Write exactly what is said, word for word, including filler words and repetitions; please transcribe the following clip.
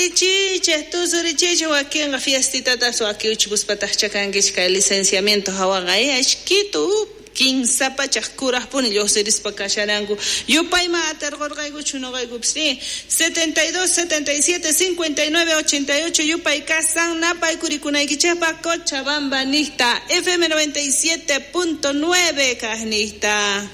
Chiche, tú sobre chiche aquí en la fiestita tazo aquí uchibus patachacangishka el licenciamiento hawagay ashkitu kin sapa chaskuras puni yo seris pakasharangu yo paima atergorgaigu chunogaigu psi setenta y dos setenta y siete cincuenta y nueve ochenta y ocho yo paika san napay kurikunaikichapa Cochabamba nista F M noventa y siete punto nueve kasnista.